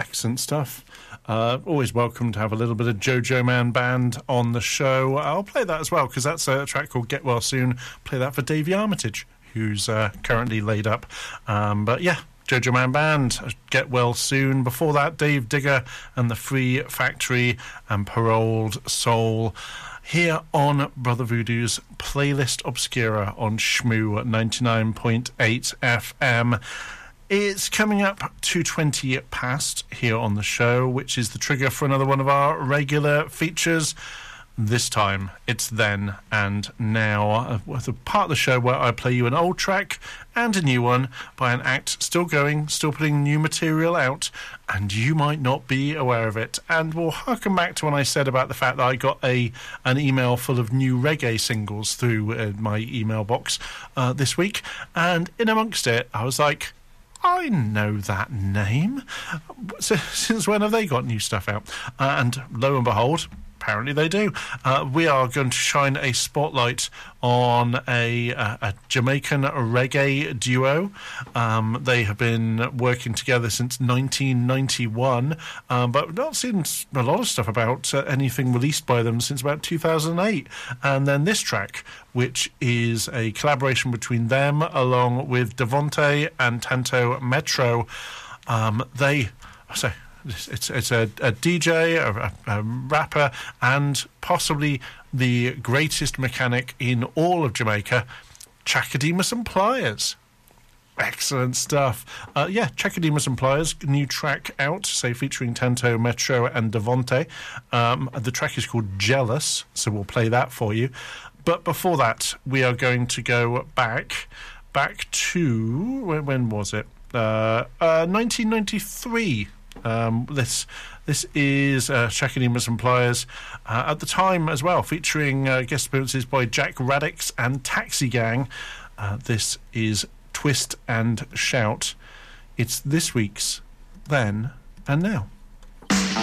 Excellent stuff. Always welcome to have a little bit of Jojo Man Band on the show. I'll play that as well, because that's a track called Get Well Soon. Play that for Davey Armitage, who's currently laid up. But yeah, Jojo Man Band, Get Well Soon. Before that, Dave Digger and the Free Factory and Paroled Soul. Here on Brother Voodoo's Playlist Obscura on Shmoo 99.8 FM. It's coming up to 20 past here on the show, which is the trigger for another one of our regular features. This time, it's Then and Now, the part of the show where I play you an old track and a new one by an act still going, still putting new material out, and you might not be aware of it. And we'll harken back to when I said about the fact that I got an email full of new reggae singles through my email box this week, and in amongst it, I was like, I know that name. So, since when have they got new stuff out? And lo and behold, apparently they do. We are going to shine a spotlight on a Jamaican reggae duo. They have been working together since 1991, but we've not seen a lot of stuff about anything released by them since about 2008. And then this track, which is a collaboration between them along with Devonte and Tanto Metro. It's a DJ, a rapper, and possibly the greatest mechanic in all of Jamaica, Chakademus and Pliers. Excellent stuff. Chakademus and Pliers, new track out, featuring Tanto, Metro, and Devonte. The track is called Jealous, so we'll play that for you. But before that, we are going to go back to, when was it? 1993. This is Chakademus and Pliers at the time as well, featuring guest appearances by Jack Radix and Taxi Gang. This is Twist and Shout. It's this week's Then and Now.